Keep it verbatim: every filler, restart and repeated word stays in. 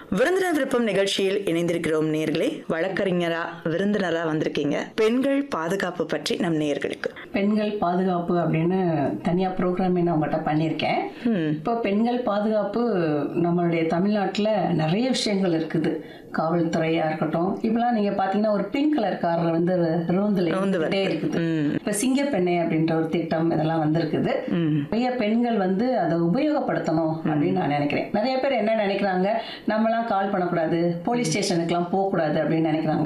விருந்தினர் விருப்பம் நிகழ்ச்சியில் இணைந்திருக்கிறோம் நேயர்களே. வழக்கறிஞரா விருந்தினரா வந்திருக்கீங்க. பெண்கள் பாதுகாப்பு பற்றி நம் நேயர்களுக்கு. பெண்கள் பாதுகாப்பு அப்படின்னு தனியா ப்ரோக்ராமே நான் உங்கள்கிட்ட பண்ணியிருக்கேன். இப்போ பெண்கள் பாதுகாப்பு நம்மளுடைய தமிழ்நாட்டில் நிறைய விஷயங்கள் இருக்குது. காவல்துறையா இருக்கட்டும், இப்பெல்லாம் நீங்க பாத்தீங்கன்னா ஒரு பிங்க் கலர் கார்ல வந்து ரோந்துலே இருக்குது. இப்ப சிங்கப்பெண்ணை அப்படின்ற ஒரு திட்டம் இதெல்லாம் வந்திருக்குது. நிறைய பெண்கள் வந்து அதை உபயோகப்படுத்தணும் அப்படின்னு நான் நினைக்கிறேன். நிறைய பேர் என்ன நினைக்கிறாங்க, நம்மளாம் கால் பண்ணக்கூடாது, போலீஸ் ஸ்டேஷனுக்கு எல்லாம் போக கூடாது அப்படின்னு நினைக்கிறாங்க.